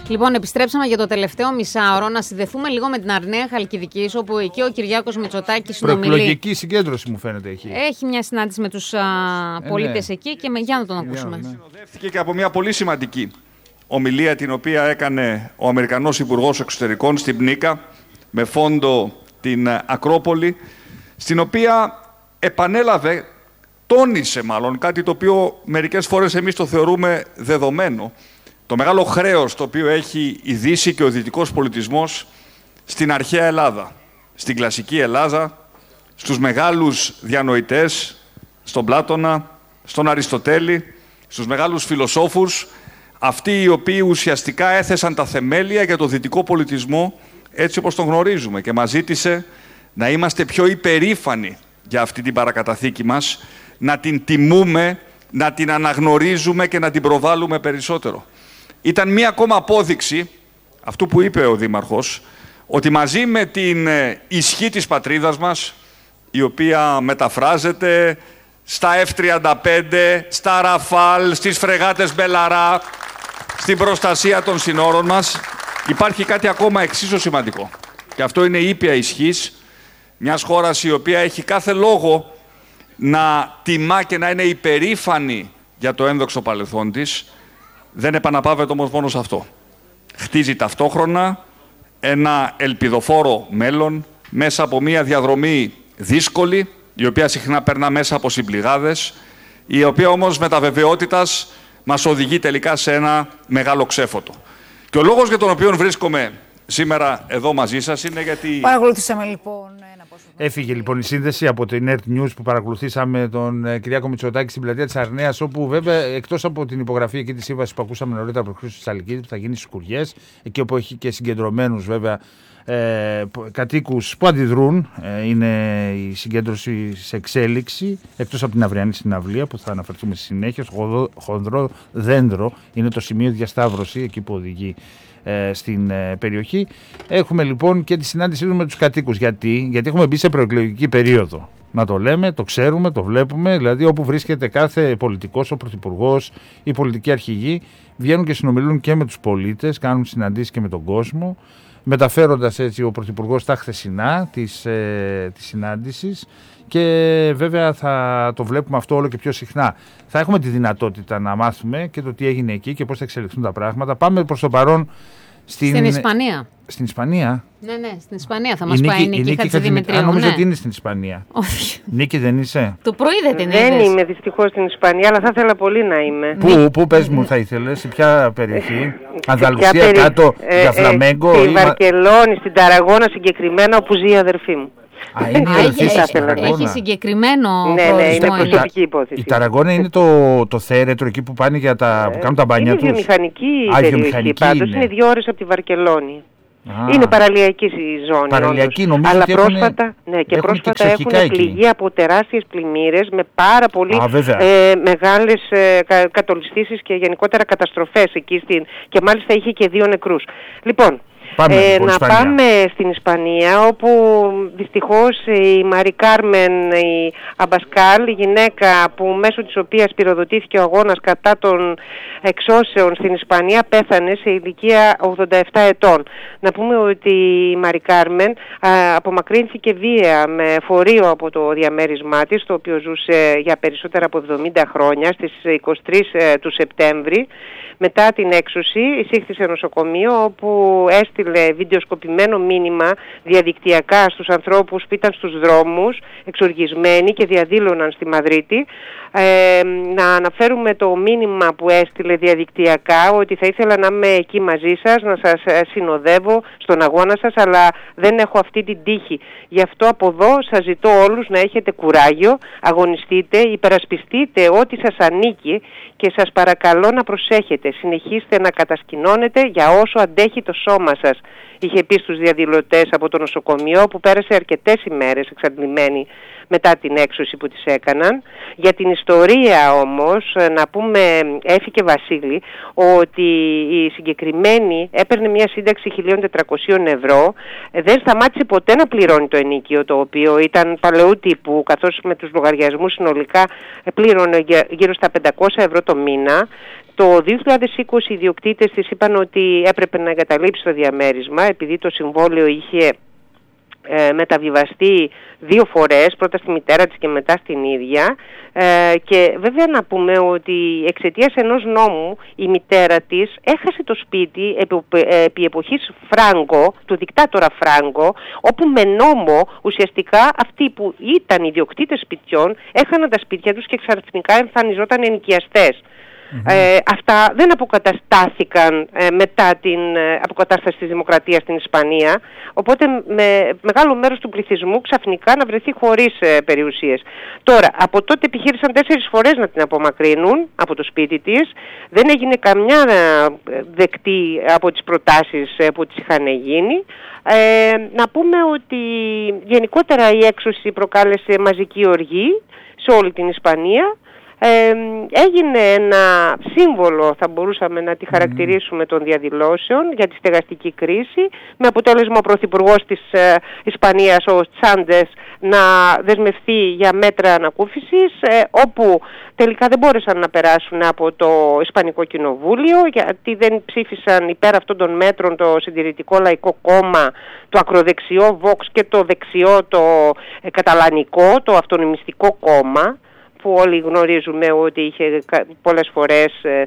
Λοιπόν, επιστρέψαμε για το τελευταίο μισάωρο. Να συνδεθούμε λίγο με την Αρναία Χαλκιδικής, όπου εκεί ο Κυριάκος Μητσοτάκης συνομιλεί. Προεκλογική συγκέντρωση μου φαίνεται έχει. Έχει μια συνάντηση με τους πολίτες εκεί και για να τον ακούσουμε. Συνοδεύτηκε και από μια πολύ σημαντική ομιλία την οποία έκανε ο Αμερικανός Υπουργός Εξωτερικών στην Πνίκα με φόντο την Ακρόπολη, στην οποία επανέλαβε, τόνισε μάλλον κάτι το οποίο μερικές φορές εμείς το θεωρούμε δεδομένο, το μεγάλο χρέος το οποίο έχει η Δύση και ο δυτικός πολιτισμός στην αρχαία Ελλάδα, στην κλασική Ελλάδα, στους μεγάλους διανοητές, στον Πλάτωνα, στον Αριστοτέλη, στους μεγάλους φιλοσόφους, αυτοί οι οποίοι ουσιαστικά έθεσαν τα θεμέλια για το δυτικό πολιτισμό έτσι όπως τον γνωρίζουμε, και μας ζήτησε να είμαστε πιο υπερήφανοι για αυτή την παρακαταθήκη μας, να την τιμούμε, να την αναγνωρίζουμε και να την προβάλλουμε περισσότερο. Ήταν μία ακόμα απόδειξη αυτού που είπε ο Δήμαρχος, ότι μαζί με την ισχύ της πατρίδας μας, η οποία μεταφράζεται στα F-35, στα Ραφάλ, στις φρεγάτες Μπελαρά, στην προστασία των συνόρων μας, υπάρχει κάτι ακόμα εξίσου σημαντικό. Και αυτό είναι η ήπια ισχύς μιας χώρας η οποία έχει κάθε λόγο να τιμά και να είναι υπερήφανη για το ένδοξο παρελθόν της. Δεν επαναπαύεται όμως μόνο σε αυτό. Χτίζει ταυτόχρονα ένα ελπιδοφόρο μέλλον μέσα από μια διαδρομή δύσκολη, η οποία συχνά περνά μέσα από συμπληγάδες, η οποία όμως με τα βεβαιότητας μας οδηγεί τελικά σε ένα μεγάλο ξέφωτο. Και ο λόγος για τον οποίο βρίσκομαι σήμερα εδώ μαζί σας είναι γιατί... Παρακολουθήσαμε λοιπόν ένα πόσο... Έφυγε λοιπόν η σύνδεση από την Earth News που παρακολουθήσαμε τον Κυριάκο Μητσοτάκη στην πλατεία της Αρναίας, όπου βέβαια εκτός από την υπογραφή εκεί της σύμβασης που ακούσαμε νωρίτερα από Χρήστος Τσαλκίδη, που θα γίνει στις Κουριές, εκεί όπου έχει και συγκεντρωμένους βέβαια κατοίκους που αντιδρούν, είναι η συγκέντρωση σε εξέλιξη, εκτός από την αυριανή συναυλία που θα αναφερθούμε στη συνέχεια. Στο Χονδρό Δέντρο είναι το σημείο διασταύρωση εκεί που οδηγεί στην περιοχή. Έχουμε λοιπόν και τη συνάντησή του με τους κατοίκους. Γιατί έχουμε μπει σε προεκλογική περίοδο. Να το λέμε, το ξέρουμε, το βλέπουμε. Δηλαδή, όπου βρίσκεται κάθε πολιτικός, ο πρωθυπουργός, οι πολιτικοί αρχηγοί, βγαίνουν και συνομιλούν και με τους πολίτες, κάνουν συναντήσεις και με τον κόσμο, μεταφέροντας έτσι ο πρωθυπουργός τα χθεσινά της συνάντησης. Και βέβαια θα το βλέπουμε αυτό όλο και πιο συχνά. Θα έχουμε τη δυνατότητα να μάθουμε και το τι έγινε εκεί και πώς θα εξελιχθούν τα πράγματα. Πάμε προς το παρόν στην Ισπανία. Στην Ισπανία. Ναι, στην Ισπανία θα μας πάει η Νίκη Χατζηδημητρίου. Νομίζω ότι είναι στην Ισπανία. Όχι. Νίκη, δεν είσαι? Το πρωί δεν την Δεν είμαι δυστυχώς στην Ισπανία, αλλά θα ήθελα πολύ να είμαι. Πού πες μου θα ήθελες, σε ποια περιοχή? Ανδαλουσία, κάτω, για φλαμέγκο? Στη Βαρκελόνη, στην Ταραγώνα συγκεκριμένα, όπου ζει η αδερφή μου. Έχει συγκεκριμένο προορισμό. Ναι, είναι προσωπική υπόθεση. Η Ταραγώνα είναι το θέρετρο εκεί που πάνε που κάνουν τα μπάνια τους. Είναι βιομηχανική περιοχή πάντως, είναι 2 ώρες από τη Βαρκελόνη. Είναι παραλιακή η ζώνη. Παραλιακή νομίζω. Αλλά πρόσφατα έχουν πληγεί από τεράστιες πλημμύρες με πάρα πολύ μεγάλες κατολιστήσεις και γενικότερα καταστροφές εκεί και μάλιστα είχε και 2 νεκρούς. Λοιπόν, να πάμε στην Ισπανία, όπου δυστυχώς η Μαρί Κάρμεν η Αμπασκάλ, η γυναίκα που μέσω της οποίας πυροδοτήθηκε ο αγώνας κατά των εξώσεων στην Ισπανία, πέθανε σε ηλικία 87 ετών. Να πούμε ότι η Μαρί Κάρμεν απομακρύνθηκε βία με φορείο από το διαμέρισμά της, το οποίο ζούσε για περισσότερα από 70 χρόνια, στις 23 του Σεπτέμβρη. Μετά την έξωση εισήχθη σε νοσοκομείο, όπου έστειλε βιντεοσκοπημένο μήνυμα διαδικτυακά στους ανθρώπους που ήταν στους δρόμους εξοργισμένοι και διαδήλωναν στη Μαδρίτη. Να αναφέρουμε το μήνυμα που έστειλε διαδικτυακά, ότι θα ήθελα να είμαι εκεί μαζί σας, να σας συνοδεύω στον αγώνα σας, αλλά δεν έχω αυτή την τύχη. Γι' αυτό από εδώ σας ζητώ όλους να έχετε κουράγιο, αγωνιστείτε, υπερασπιστείτε ό,τι σας ανήκει και σας παρακαλώ να προσέχετε. Συνεχίστε να κατασκηνώνετε για όσο αντέχει το σώμα σας. Ελλάδας είχε πει στους διαδηλωτές από το νοσοκομείο, που πέρασε αρκετές ημέρες εξαντλημένη μετά την έξωση που τις έκαναν. Για την ιστορία όμως, να πούμε, Έφη και Βασίλη, ότι η συγκεκριμένη έπαιρνε μια σύνταξη 1.400 ευρώ, δεν σταμάτησε ποτέ να πληρώνει το ενοίκιο, το οποίο ήταν παλαιού τύπου, καθώς με τους λογαριασμούς συνολικά πλήρωνε γύρω στα 500 ευρώ το μήνα. Το 2020 οι ιδιοκτήτες της είπαν ότι έπρεπε να εγκαταλείψει το διαμέρισμα, επειδή το συμβόλαιο είχε μεταβιβαστεί 2 φορές, πρώτα στη μητέρα της και μετά στην ίδια, και βέβαια να πούμε ότι εξαιτίας ενός νόμου η μητέρα της έχασε το σπίτι επί εποχής Φράγκο, του δικτάτορα Φράγκο, όπου με νόμο ουσιαστικά αυτοί που ήταν ιδιοκτήτες σπιτιών έχαναν τα σπίτια τους και ξαφνικά εμφανιζόταν ενοικιαστές. Αυτά δεν αποκαταστάθηκαν μετά την αποκατάσταση της δημοκρατίας στην Ισπανία, οπότε με μεγάλο μέρος του πληθυσμού ξαφνικά να βρεθεί χωρίς περιουσίες. Τώρα, από τότε επιχείρησαν 4 φορές να την απομακρύνουν από το σπίτι της, δεν έγινε καμιά δεκτή από τις προτάσεις που της είχαν γίνει. Να πούμε ότι γενικότερα η έξωση προκάλεσε μαζική οργή σε όλη την Ισπανία. Έγινε ένα σύμβολο, θα μπορούσαμε να τη χαρακτηρίσουμε, των διαδηλώσεων για τη στεγαστική κρίση, με αποτέλεσμα ο Πρωθυπουργός της Ισπανίας, ο Τσάντες, να δεσμευτεί για μέτρα ανακούφισης, όπου τελικά δεν μπόρεσαν να περάσουν από το Ισπανικό Κοινοβούλιο, γιατί δεν ψήφισαν υπέρ αυτών των μέτρων το Συντηρητικό Λαϊκό Κόμμα, το ακροδεξιό Vox και το δεξιό, το καταλανικό, το Αυτονομιστικό Κόμμα, που όλοι γνωρίζουμε ότι είχε πολλές φορές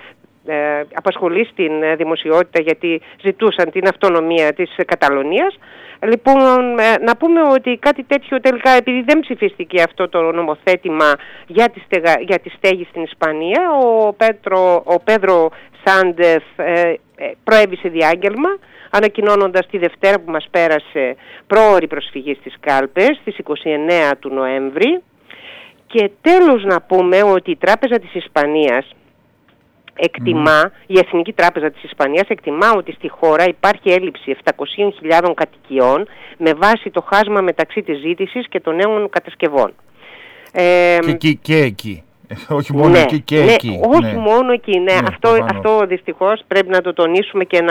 απασχολεί στην δημοσιότητα, γιατί ζητούσαν την αυτονομία της Καταλωνίας. Λοιπόν, να πούμε ότι κάτι τέτοιο τελικά, επειδή δεν ψηφίστηκε αυτό το νομοθέτημα για τη στέγη στην Ισπανία, ο Πέδρο Σάντεφ προέβησε διάγγελμα, ανακοινώνοντας τη Δευτέρα που μας πέρασε πρόωρη προσφυγή στις κάλπες, στις 29 του Νοέμβρη. Και τέλος να πούμε ότι η Τράπεζα της Ισπανίας εκτιμά, η Εθνική Τράπεζα της Ισπανίας εκτιμά ότι στη χώρα υπάρχει έλλειψη 700.000 κατοικιών με βάση το χάσμα μεταξύ της ζήτησης και των νέων κατασκευών. Και εκεί. Όχι μόνο εκεί και εκεί. Όχι μόνο εκεί, αυτό δυστυχώς πρέπει να το τονίσουμε και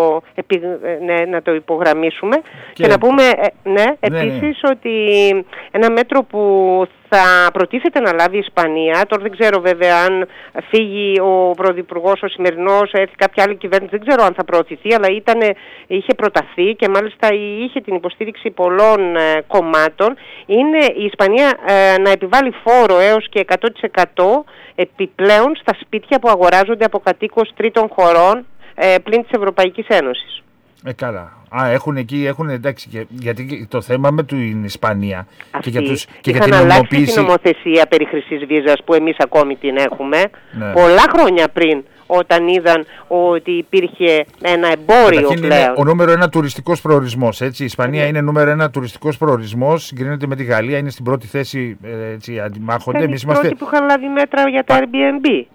να το υπογραμμίσουμε. Και να πούμε επίσης ότι ένα μέτρο που θα προτίθεται να λάβει η Ισπανία, τώρα δεν ξέρω βέβαια αν φύγει ο πρωθυπουργός ο σημερινός, έρθει κάποια άλλη κυβέρνηση, δεν ξέρω αν θα προωθηθεί, αλλά είχε προταθεί και μάλιστα είχε την υποστήριξη πολλών κομμάτων, είναι η Ισπανία να επιβάλλει φόρο έως και 100% επιπλέον στα σπίτια που αγοράζονται από κατοίκους τρίτων χωρών πλην της Ευρωπαϊκής Ένωσης. Καλά. Έχουν εντάξει, γιατί το θέμα με την Ισπανία και για τους και για την αλλάξει την νομοθεσία περί χρυσής βίζας που εμείς ακόμη την έχουμε πολλά χρόνια πριν, όταν είδαν ότι υπήρχε ένα εμπόριο πλέον. Είναι ο νούμερο 1 τουριστικός προορισμός. Έτσι. Η Ισπανία είναι νούμερο 1 τουριστικός προορισμός. Συγκρίνεται με τη Γαλλία, είναι στην πρώτη θέση. Αντιμάχονται. Εμείς είμαστε πρώτοι που είχαν λάβει μέτρα για τα Airbnb.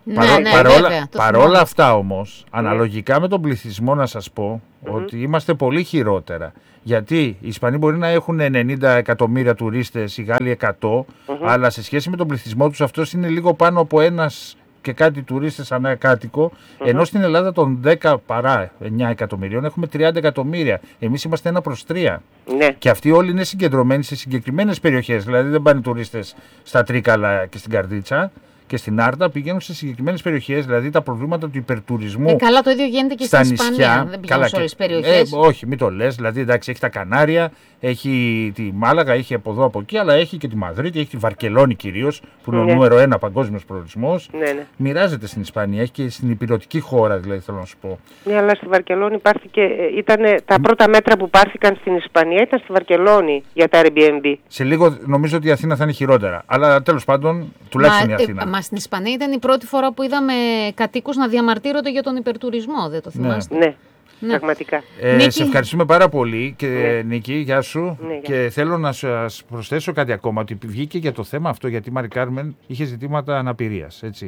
Παρόλα αυτά όμως, αναλογικά με τον πληθυσμό, να σας πω ότι είμαστε πολύ χειρότερα. Γιατί οι Ισπανοί μπορεί να έχουν 90 εκατομμύρια τουρίστες, οι Γάλλοι 100, αλλά σε σχέση με τον πληθυσμό τους αυτός είναι λίγο πάνω από ένας και κάτι τουρίστες ανά κάτοικο, ενώ στην Ελλάδα των 10 παρά 9 εκατομμυρίων έχουμε 30 εκατομμύρια. Εμείς είμαστε 1/3. Ναι. Και αυτοί όλοι είναι συγκεντρωμένοι σε συγκεκριμένες περιοχές. Δηλαδή δεν πάνε τουρίστες στα Τρίκαλα και στην Καρδίτσα και στην Άρτα, πηγαίνουν σε συγκεκριμένες περιοχές. Δηλαδή τα προβλήματα του υπερτουρισμού. Καλά, το ίδιο γίνεται και στην Ισπανία. Δεν πηγαίνουν σε όλες τις περιοχές. Όχι, μην το λες. Δηλαδή εντάξει, έχει τα Κανάρια, έχει τη Μάλαγα, έχει από εδώ από εκεί, αλλά έχει και τη Μαδρίτη, έχει τη Βαρκελόνη κυρίως, που είναι ο νούμερο 1 παγκόσμιος προορισμός. Ναι. Μοιράζεται στην Ισπανία, έχει και στην υπηρετική χώρα, δηλαδή θέλω να σου πω. Ναι, αλλά στη Βαρκελόνη ήταν τα πρώτα μέτρα που πάρθηκαν στην Ισπανία ήταν στη Βαρκελόνη για τα Airbnb. Σε λίγο νομίζω ότι η Αθήνα θα είναι χειρότερα. Αλλά τέλος πάντων, τουλάχιστον η Αθήνα. Μα στην Ισπανία ήταν η πρώτη φορά που είδαμε κατοίκους να διαμαρτύρονται για τον υπερτουρισμό, δεν το θυμάστε? Ναι. Πραγματικά. Σε ευχαριστούμε πάρα πολύ και Νίκη, γεια σου. Και θέλω να σας προσθέσω κάτι ακόμα, ότι βγήκε για το θέμα αυτό, γιατί η Μαρι Κάρμεν είχε ζητήματα αναπηρίας. Έτσι.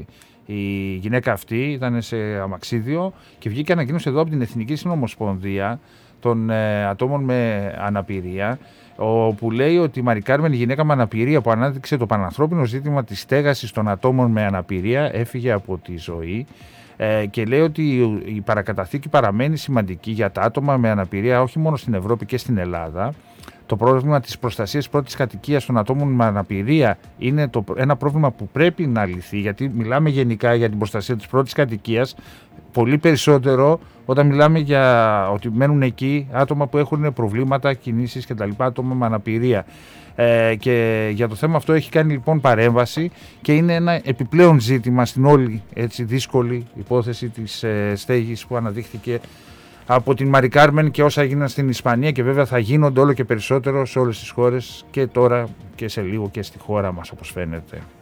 η γυναίκα αυτή, ήταν σε αμαξίδιο και βγήκε ανακοίνωση εδώ από την Εθνική Συνομοσπονδία των ατόμων με αναπηρία, όπου λέει ότι η Μαρή Κάρμεν, η γυναίκα με αναπηρία που ανάδειξε το πανανθρώπινο ζήτημα της στέγασης των ατόμων με αναπηρία, έφυγε από τη ζωή. Και λέει ότι η παρακαταθήκη παραμένει σημαντική για τα άτομα με αναπηρία όχι μόνο στην Ευρώπη και στην Ελλάδα. Το πρόβλημα της προστασίας πρώτης κατοικίας των ατόμων με αναπηρία είναι ένα πρόβλημα που πρέπει να λυθεί, γιατί μιλάμε γενικά για την προστασία της πρώτης κατοικίας, πολύ περισσότερο όταν μιλάμε για ότι μένουν εκεί άτομα που έχουν προβλήματα, κινήσεις κτλ., άτομα με αναπηρία. Και για το θέμα αυτό έχει κάνει λοιπόν παρέμβαση και είναι ένα επιπλέον ζήτημα στην όλη δύσκολη υπόθεση της στέγης που αναδείχθηκε από την Μαρή Κάρμεν και όσα έγιναν στην Ισπανία και βέβαια θα γίνονται όλο και περισσότερο σε όλες τις χώρες και τώρα και σε λίγο και στη χώρα μας όπως φαίνεται.